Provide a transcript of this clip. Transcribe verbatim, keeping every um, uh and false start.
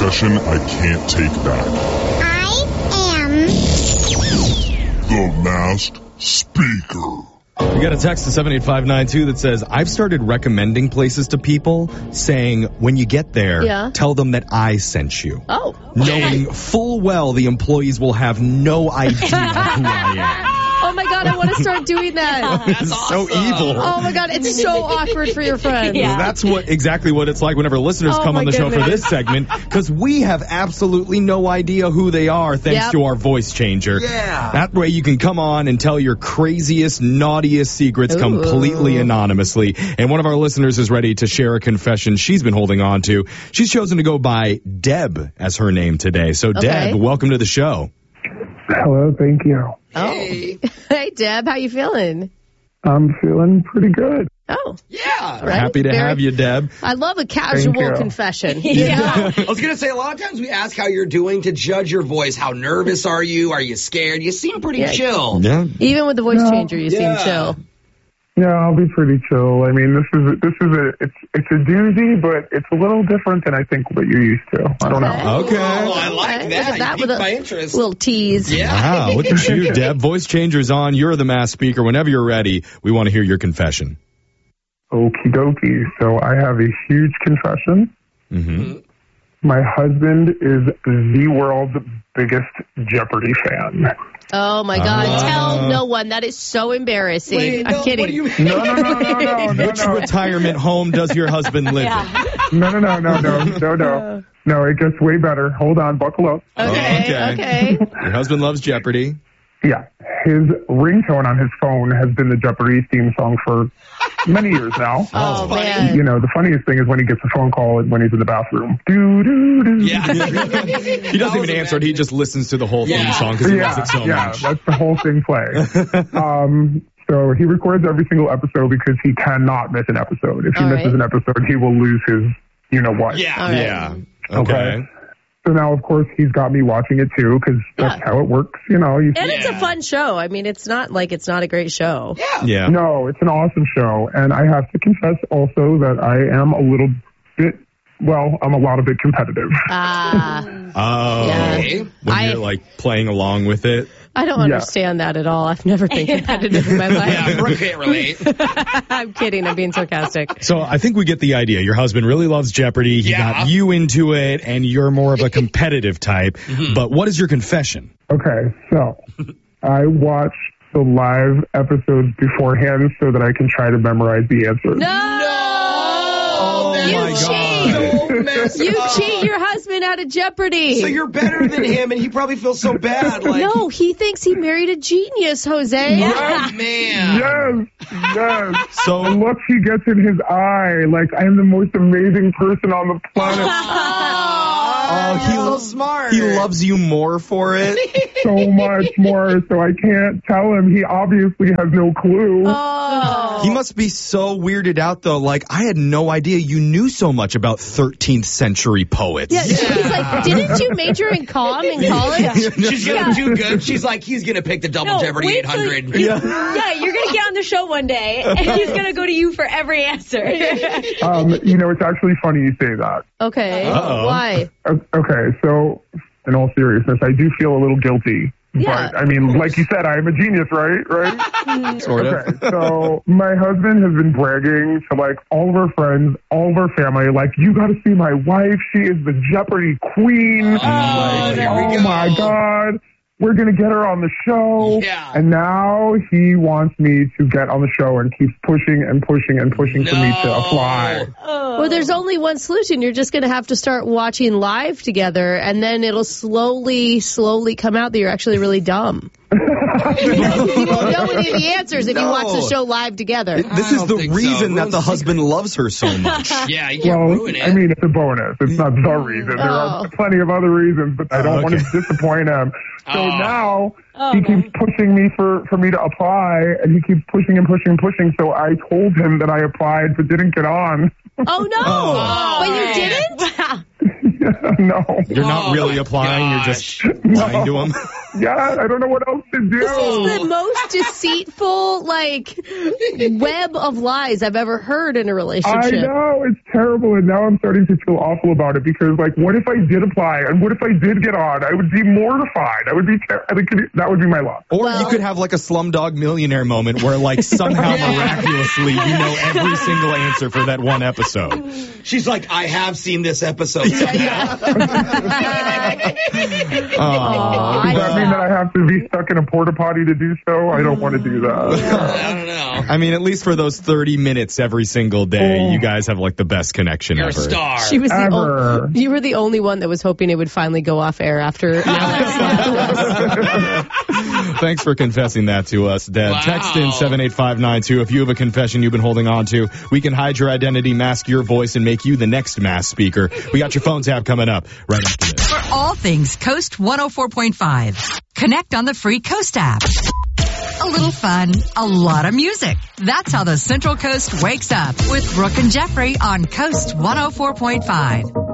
confession I can't take back. I am The Masked Speaker. We got a text to seven eight five nine two that says, I've started recommending places to people, saying, when you get there, Yeah. tell them that I sent you. Oh. Knowing full well the employees will have no idea who I am. Oh, my God, I want to start doing that. It's so evil. Oh, my God, it's so awkward for your friends. Yeah. That's what exactly what it's like whenever listeners Oh, come my on the show for goodness. this segment, because we have absolutely no idea who they are thanks Yep. to our voice changer. Yeah. That way you can come on and tell your craziest, naughtiest secrets Ooh. completely anonymously. And one of our listeners is ready to share a confession she's been holding on to. She's chosen to go by Deb as her name today. So, Deb, Okay. welcome to the show. Hello, thank you. Hey. Oh. Hey, Deb, how you feeling? I'm feeling pretty good. Oh, Yeah. right. Happy to Very- have you, Deb. I love a casual you. confession. Yeah. I was going to say, a lot of times we ask how you're doing to judge your voice. How nervous are you? Are you scared? You seem pretty Yeah. chill. Yeah. Even with the voice No. changer, you Yeah. seem chill. Yeah, I'll be pretty chill. I mean, this is this is a it's it's a doozy, but it's a little different than I think what you're used to. I don't know. Okay. Oh, I like Okay, that. look at that You with piqued a my interest. little tease. Yeah. Wow, look at you, Deb. Voice changer's on. You're the mass speaker. Whenever you're ready, we want to hear your confession. Okie dokie. So I have a huge confession. Mm-hmm. My husband is the world's biggest Jeopardy fan. Oh, my God. Ah. Tell no one. That is so embarrassing. Wait, I'm no, kidding. What do you mean? No, no, no, no, no, no, Which no. retirement home does your husband live in? No, no, no, no, no, no, no. No, it gets way better. Hold on, buckle up. Okay, Okay. okay. Your husband loves Jeopardy. Yeah, his ringtone on his phone has been the Jeopardy theme song for many years now. Oh, funny. man. You know, the funniest thing is when he gets a phone call when he's in the bathroom. Do, do, do. Yeah. He doesn't even answer it. He just listens to the whole theme Yeah. song because he loves Yeah, it so yeah, much. that's the whole thing play. um, so he records every single episode because he cannot miss an episode. If he All misses right. an episode, he will lose his, you know what. Yeah. All right. Yeah. Okay. Okay. So now, of course, he's got me watching it too because that's Yeah. how it works. You know, you, And it's a Yeah. fun show. I mean, it's not like it's not a great show. Yeah. Yeah. no, it's an awesome show. And I have to confess also that I am a little bit, well, I'm a lot of bit competitive. Ah, Oh. Yeah. Okay. When I- you're like playing along with it. I don't Yeah. understand that at all. I've never been competitive in my life. Yeah, Brooke can't relate. I'm kidding. I'm being sarcastic. So I think we get the idea. Your husband really loves Jeopardy. He Yeah. got you into it, and you're more of a competitive type. But what is your confession? Okay, so I watch the live episodes beforehand so that I can try to memorize the answers. No! Oh, you my cheat! God. So messed You up. cheat your husband out of Jeopardy! So you're better than him, and he probably feels so bad. Like, no, he thinks he married a genius, Jose. oh, man. Yes, yes. The So look he gets in his eye, like I am the most amazing person on the planet. Oh, he You're so lo- smart. he loves you more for it. So much more, so I can't tell him. He obviously has no clue. Oh. He must be so weirded out, though. Like, I had no idea you knew so much about thirteenth century poets. Yeah, she's like, didn't you major in comm in college? She's gonna do good. She's like, he's gonna pick the Double No, Jeopardy wait eight till- hundred. Yeah. Yeah, you're going to get on the show one day, and he's going to go to you for every answer. Um, you know, it's actually funny you say that. Okay. Uh-oh. Why? O- Okay, so in all seriousness, I do feel a little guilty. Yeah. But I mean, like you said, I am a genius, right? Right? Sort of. Okay, so my husband has been bragging to like all of our friends, all of our family, like, you got to see my wife. She is the Jeopardy queen. Oh, Like, there we oh go. my God. We're going to get her on the show. Yeah. And now he wants me to get on the show and keeps pushing and pushing and pushing for me to No. apply. Well, there's only one solution. You're just going to have to start watching live together, and then it'll slowly, slowly come out that you're actually really dumb. You won't know any of the answers if you No. watch the show live together. This I is don't the think so. reason that Ruins the the husband loves her so much. Yeah, you can't Well, ruin it. I mean, it's a bonus. It's not the reason. There Oh. are plenty of other reasons, but I don't Oh, want okay. to disappoint him. So Oh. now Oh, he no. keeps pushing me for, for me to apply, and he keeps pushing and pushing and pushing. So I told him that I applied but didn't get on. Oh, no. Oh. But you man. didn't? Wow. No. You're not Oh, really my applying. You're gosh. just lying to him. Yeah, I don't know what else to do. This is the most deceitful, like, web of lies I've ever heard in a I relationship. know, it's terrible, and now I'm starting to feel awful about it because, like, what if I did apply, and what if I did get on? I would be mortified. I would be, ter- I think that would be my loss. Or Well- you could have like a Slumdog Millionaire moment where like somehow miraculously you know every single answer for that one episode. She's like, I have seen this episode. Yeah. Aw. Does that mean that I have to be stuck in a porta potty to do so? I don't want to do that. I don't know. I mean, at least for those thirty minutes every single day, Oh. you guys have like the best connection You're a ever. star. She was the Ever. only, you were the only one that was hoping it would finally go off air after. Thanks for confessing that to us, Deb. Wow. Text in seven eight five nine two if you have a confession you've been holding on to. We can hide your identity, mask your voice, and make you the next mass speaker. We got your phone tab coming up right after this. For all things Coast one oh four point five, connect on the free Coast app. A little fun, a lot of music. That's how the Central Coast wakes up with Brooke and Jeffrey on Coast one oh four point five.